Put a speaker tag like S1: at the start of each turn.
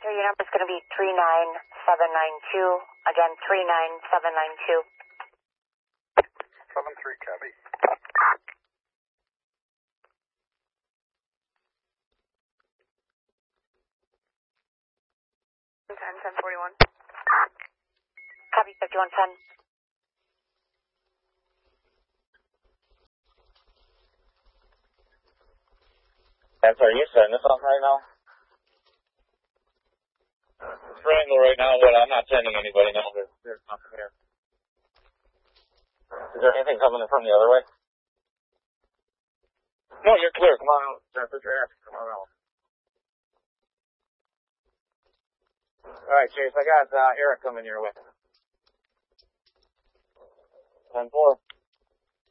S1: your number is going to be 39792. Again, 39792.
S2: 7-3, copy.
S1: 1041. Copy 5110.
S3: That's are you setting this off right now? It's Wrangler right now, but I'm not sending anybody now. There's nothing here. Is there anything coming in from the other way? No, you're clear. Come on out. Put your ass. Come on out. Alright, Chase, I got Eric coming your way. 10-4.